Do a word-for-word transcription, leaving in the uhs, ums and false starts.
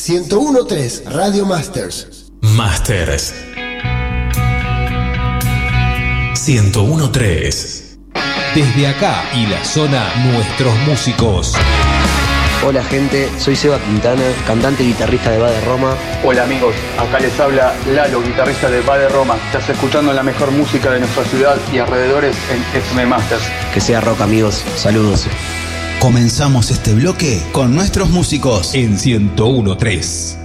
ciento uno punto tres Radio Masters. Masters ciento uno punto tres. Desde acá y la zona, nuestros músicos. Hola gente, soy Seba Quintana, cantante y guitarrista de Bade Roma. Hola amigos, acá les habla Lalo, guitarrista de Bade Roma. Estás escuchando la mejor música de nuestra ciudad y alrededores en F M Masters. Que sea rock amigos, saludos. Comenzamos este bloque con nuestros músicos en ciento uno punto tres.